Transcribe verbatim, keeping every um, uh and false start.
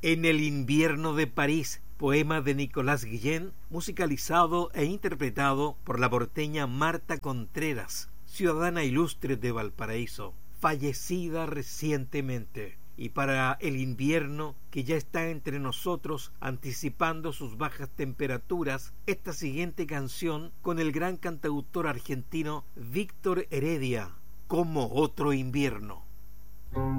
En el invierno de París, poema de Nicolás Guillén, musicalizado e interpretado por la porteña Marta Contreras, ciudadana ilustre de Valparaíso, fallecida recientemente. Y para el invierno que ya está entre nosotros, anticipando sus bajas temperaturas, esta siguiente canción con el gran cantautor argentino Víctor Heredia, Como otro invierno.